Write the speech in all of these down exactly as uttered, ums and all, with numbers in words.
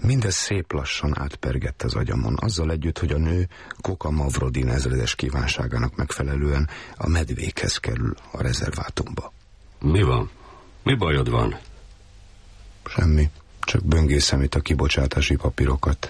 Mindez szép lassan átpergett az agyamon, azzal együtt, hogy a nő Koka Mavrodin ezredes kívánságának megfelelően a medvékhez kerül a rezervátumba. Mi van? Mi bajod van? Semmi, csak böngészem itt a kibocsátási papírokat.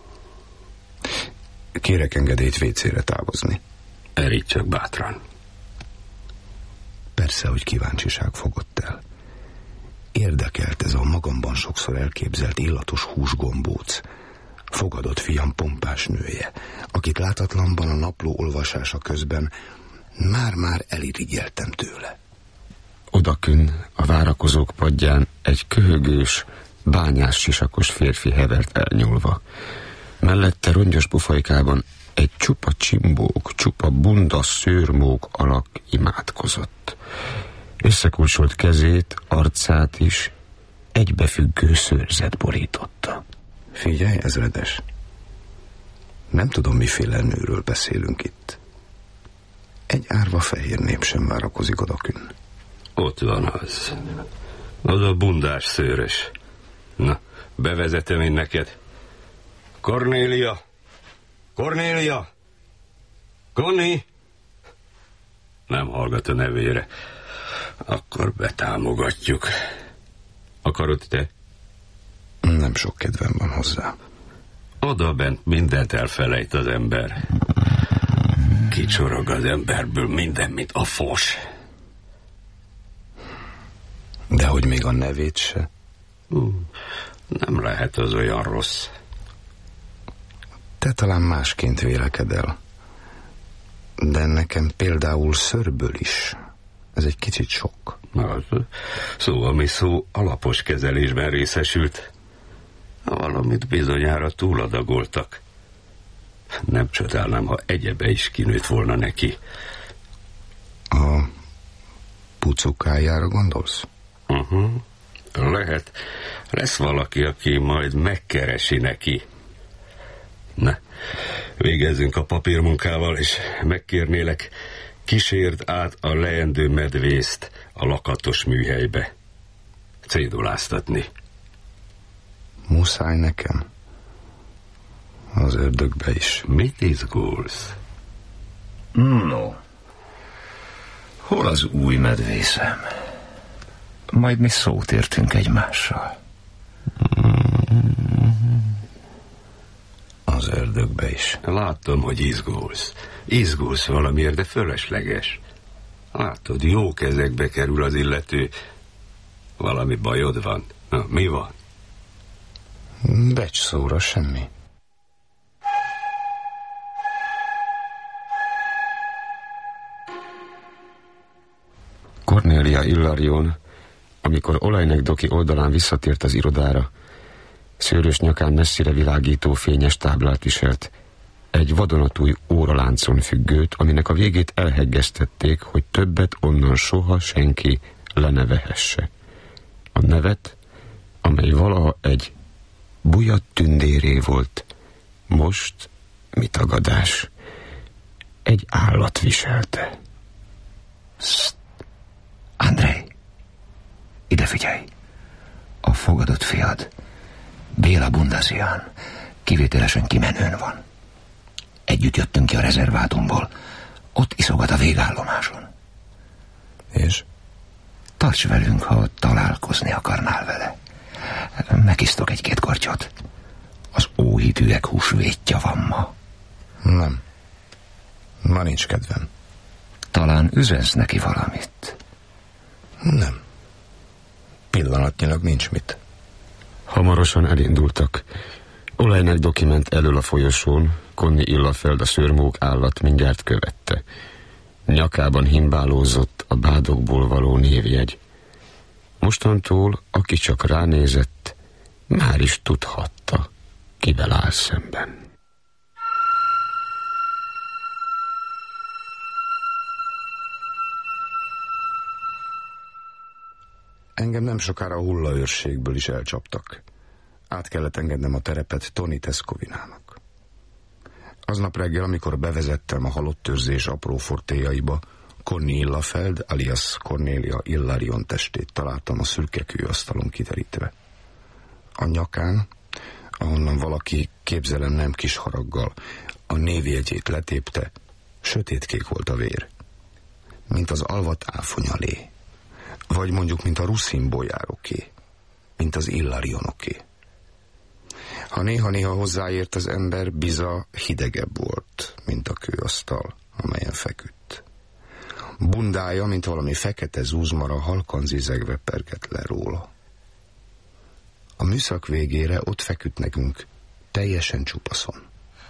Kérek engedélyt vécére távozni. Erígy csak bátran. Persze, hogy kíváncsiság fogott el. Érdekelt ez a magamban sokszor elképzelt illatos húsgombóc, fogadott fiam pompás nője, akit látatlanban a napló olvasása közben már-már elirigyeltem tőle. Odakün, a várakozók padján egy köhögős, bányás sisakos férfi hevert elnyúlva. Mellette rongyos pufajkában egy csupa csimbók, csupa bunda szőrmók alak imádkozott. Összekulcsolt kezét, arcát is egybefüggő szőrzet borította. Figyelj, ezredes, nem tudom, miféle nőről beszélünk itt. Egy árva fehér nép sem várakozik odakün. Ott van az. Az a bundás szőrös. Na, bevezetem én neked. Kornélia! Kornélia! Connie! Nem hallgat a nevére. Akkor betámogatjuk. Akarod te? Nem sok kedvem van hozzá. Oda bent mindent elfelejt az ember. Kicsorog az emberből minden, mint a fos. De hogy még a nevét se? Hmm, nem lehet az olyan rossz. Te talán másként vélekedel. De nekem például szörből is. Ez egy kicsit sok. Az, szó, ami szó, alapos kezelésben részesült. Valamit bizonyára túladagoltak. Nem csodálnám, ha egyebe is kinőtt volna neki. A pucukájára gondolsz? Uh-huh. Lehet. Lesz valaki, aki majd megkeresi neki. Na, végezzünk a papírmunkával, és megkérnélek, kísérd át a leendő medvészt a lakatos műhelybe. Céduláztatni. Muszáj nekem. Az ördögbe is. Mit izgulsz? No. Hol az új medvészem? Majd mi szót értünk egymással. Az ördögbe is. Látom, hogy izgulsz. Izgulsz valamiért, de fölösleges. Látod, jó kezekbe kerül az illető. Valami bajod van. Na, mi van? Becs szóra semmi. Kornélia Illarion, amikor Olajnek Doki oldalán visszatért az irodára, szőrös nyakán messzire világító fényes táblát viselt, egy vadonatúj óraláncon függőt, aminek a végét elheggeztették, hogy többet onnan soha senki le ne vehesse. A nevet, amely valaha egy bujat tündéré volt, most, mi tagadás, egy állat viselte. Szt! Andrej, ide figyelj! A fogadott fiad, Béla Bundazian, kivételesen kimenőn van. Együtt jöttünk ki a rezervátumból, ott iszogat a végállomáson. És? Tarts velünk, ha találkozni akarnál vele. Megisztok egy-két kortyot. Az óhitűek húsvétja van ma. Nem. Ma nincs kedvem. Talán üzensz neki valamit? Nem. Pillanatnyilag nincs mit. Hamarosan elindultak. Olajnek Doki ment elől a folyosón, Connie Illafeld, a szőrmók állat mindjárt követte. Nyakában himbálózott a bádokból való névjegy. Mostantól, aki csak ránézett, már is tudhatta, kivel áll szemben. Engem nem sokára a hullaőrségből is elcsaptak. Át kellett engednem a terepet Toni Teskovinának. Aznap reggel, amikor bevezettem a halottőrzés apró fortéjaiba, Connie Illafeld, alias Cornélia Illarion testét találtam a szürke kőasztalon kiterítve. A nyakán, ahonnan valaki, képzelem nem kis haraggal, a névjegyét letépte, sötétkék volt a vér. Mint az alvat áfonyalé, vagy mondjuk mint a ruszin bolyároké, mint az illarionoké. Ha néha-néha hozzáért az ember, biza hidegebb volt, mint a kőasztal, amelyen feküdt. Bundája, mint valami fekete zúzmara, halkan zizegve pergett le róla. A műszak végére ott feküdt nekünk, teljesen csupaszon.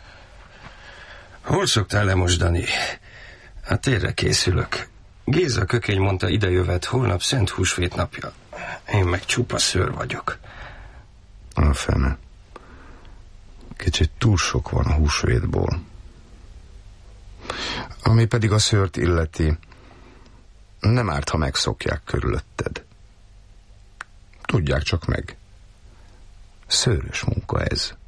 Hol szoktál lemosdani? Hát térre készülök. Géza kökény mondta, idejövet, holnap Szent Húsvét napja. Én meg csupa szőr vagyok. A fene. Kicsit túl sok van a húsvétból. Ami pedig a szőrt illeti, nem árt, ha megszokják körülötted. Tudják csak meg. Szőrös munka ez.